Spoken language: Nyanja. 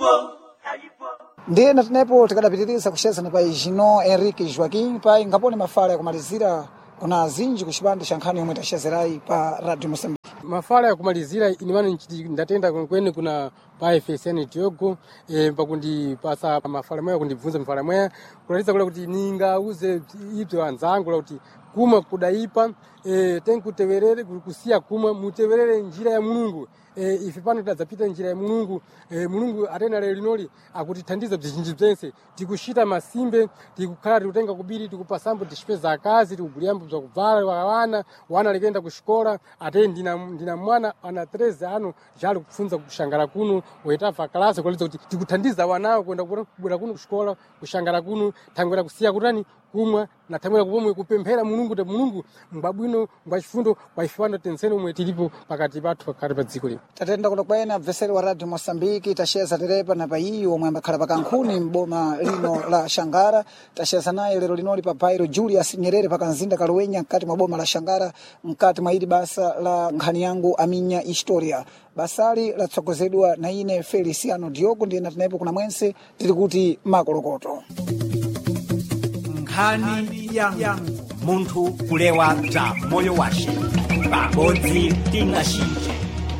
ndiye natenepo tikadapitiriza kucheza pa Gino Henrique Joaquim pa ingapone mafala ya kumalizira kuna azinji kuchipande cha nkhani yomwe tachezerai pa Radio Mozambique. Mafala ya kumalizira inimani ndatenda kwene kuna pa FSN Tiogo pakundi pasa mafala moya kundibvunza mafala moya kulaliza kula kuti ningauze ibyo anzangu kuti kuma kudaipa tenkuteverere kusiya kuma muteverere njira ya Mulungu. Ife pano tadzapita njira ya Mulungu, Mulungu atena lero linoli akutithandiza bzinji bzense tikushita masimbe tikukhala tikutenga kubiri tikupasambo tishipeza akazi tikuguliyambo bzakuvala wana lekenda kushikola ate ndina mwana ana 13 ano jali kufunza kushangara kuno wetafa kalase kwaliza kuti tikuthandiza wanawo kwenda kubura kuno kushikola kushangara kuno thangwera kusiya kutani kumwa na thangwera kupomwe kupemphera Mulungu kuti Mulungu mbabwino mbachifundo paifano tenseno mwe tilipo pakati pathu pakati pa dziko lino. Tatenda kuno kwena mveseri wa Radio Mozambique tasheza terepa na paiyi omwe ambakhala pakankhuni mboma lino la Shangara tasheza naye lero linoli pa Bairo Julius Nyerere pakanzinda Kaluwenya mkati mwa boma la Shangara mkati mwa ili basa la nkhani yangu Aminya Historia. Basali la tsogozedwa na ine Feliciano Diogo ndiye natenepo kuna mwense tili kuti makolokoto. Nkhani yangu muntu kulewa za moyo washe pabodzi tinashinje